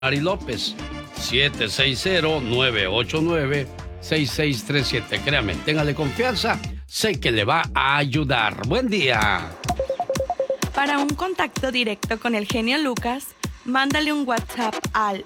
Mari López, 760-989-6637. Créame, téngale confianza, sé que le va a ayudar. Buen día. Para un contacto directo con el genio Lucas, mándale un WhatsApp al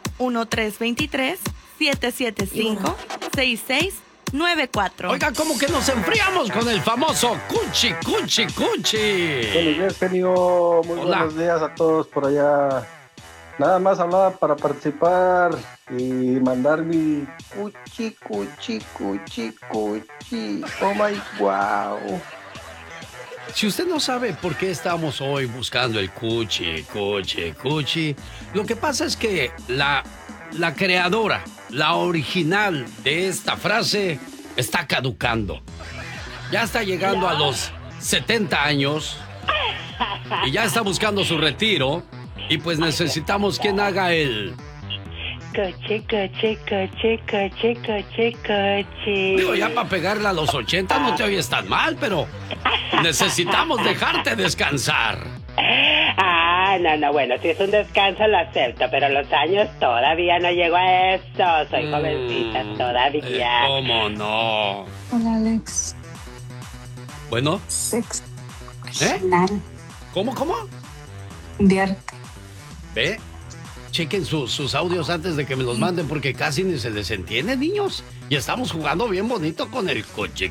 1323-775-6694. Oiga, ¿cómo que nos enfriamos con el famoso Cuchi, Cuchi, Cuchi? Buenos días, genio. Muy Hola. buenos días a todos por allá. Nada más hablaba para participar y mandar mi cuchi, cuchi, cuchi, cuchi. Oh my wow. Si usted no sabe por qué estamos hoy buscando el Cuchi, Cuchi, Cuchi, lo que pasa es que la creadora, la original de esta frase, está caducando. Ya está llegando a los 70 años y ya está buscando su retiro. Y pues necesitamos quien haga el... Coche, coche, coche, coche, coche, coche. Digo, ya para pegarle a los 80 no te oyes tan mal, pero necesitamos dejarte descansar. No, bueno, si es un descanso lo acepto, pero los años todavía no llego a eso. Soy jovencita todavía. ¿Cómo no? Hola, Alex. Bueno. Sexo. ¿Eh? ¿Cómo? De arte. ¿Ve? Chequen sus audios antes de que me los manden porque casi ni se les entiende, niños. Y estamos jugando bien bonito con el coche.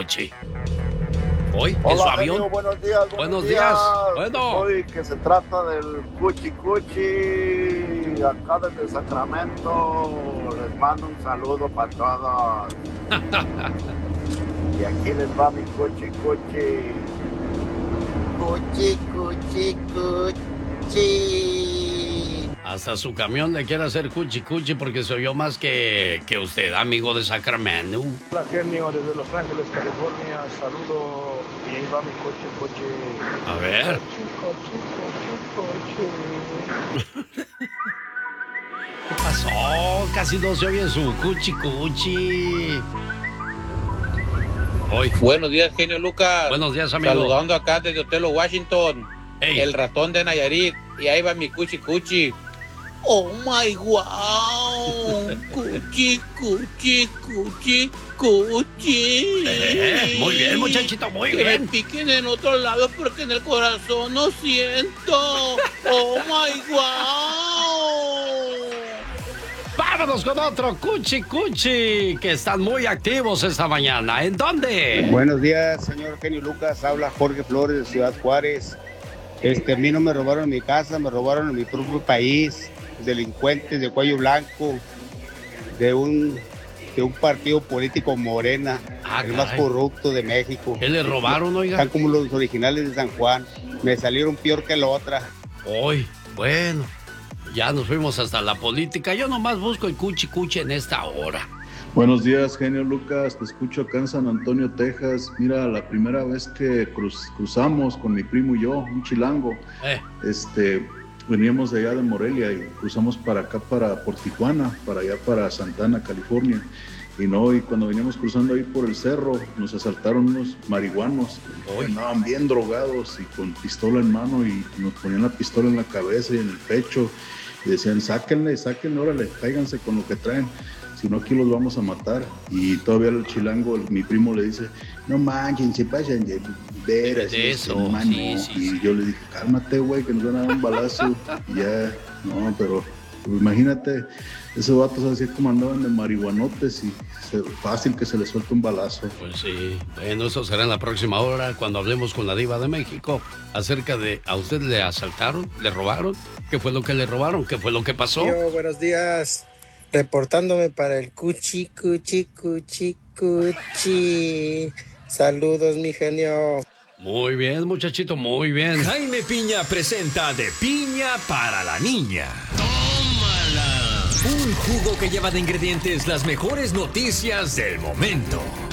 Hoy, en su avión. Genio, buenos días. Buenos días. Bueno. Hoy que se trata del cuchi cuchi, acá desde Sacramento, les mando un saludo para todos. Y aquí les va mi cuchi cuchi. Cuchi cuchi cuchi. Hasta su camión le quiere hacer cuchi porque se oyó más que usted, amigo de Sacramento. Hola, genio, desde Los Ángeles, California. Saludo y ahí va mi coche. A ver. Coche. ¿Qué pasó? Casi no se oye su cuchi. Hoy. Buenos días, genio Lucas. Buenos días, amigo. Saludando acá desde Otelo, Washington. Hey. El ratón de Nayarit. Y ahí va mi cuchi. Oh my wow. Cuchi. Muy bien, muchachito, muy que bien. me piquen en otro lado porque en el corazón no siento. Oh my wow. Vámonos con otro cuchi, que están muy activos esta mañana. ¿En dónde? Buenos días, señor genio Lucas. Habla Jorge Flores de Ciudad Juárez. A mí no me robaron mi casa, me robaron en mi propio país. Delincuentes de cuello blanco, de un partido político Morena, el más corrupto de México. ¿Qué le robaron, oiga? Están como los originales de San Juan. Me salieron peor que la otra. Hoy, bueno, ya nos fuimos hasta la política. Yo nomás busco el cuchi en esta hora. Buenos días, genio Lucas, te escucho acá en San Antonio, Texas. Mira, la primera vez que cruzamos con mi primo y yo, un chilango, veníamos de allá de Morelia y cruzamos para acá, por Tijuana, para allá para Santana, California. Y cuando veníamos cruzando ahí por el cerro, nos asaltaron unos marihuanos. Andaban bien drogados y con pistola en mano y nos ponían la pistola en la cabeza y en el pecho. Y decían, sáquenle, órale, cáiganse con lo que traen. Si no, aquí los vamos a matar. Y todavía el chilango, mi primo le dice, no manchen, se pasan de veras. Eso, sí. Y yo le dije, cálmate, güey, que nos van a dar un balazo. Y ya, no, pero imagínate, esos vatos así como andaban de marihuanotes y fácil que se les suelte un balazo. Pues sí, bueno, eso será en la próxima hora cuando hablemos con la diva de México acerca de, ¿a usted le asaltaron? ¿Le robaron? ¿Qué fue lo que le robaron? ¿Qué fue lo que pasó? Buenos días. Reportándome para el cuchi. Saludos, mi genio. Muy bien, muchachito, muy bien. Jaime Piña presenta De Piña para la Niña. ¡Tómala! Un jugo que lleva de ingredientes las mejores noticias del momento.